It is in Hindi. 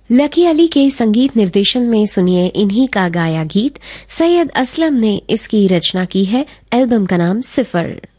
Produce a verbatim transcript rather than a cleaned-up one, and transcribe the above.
लकी अली के संगीत निर्देशन में सुनिए इन्हीं का गाया गीत। सैयद असलम ने इसकी रचना की है। एल्बम का नाम सिफर।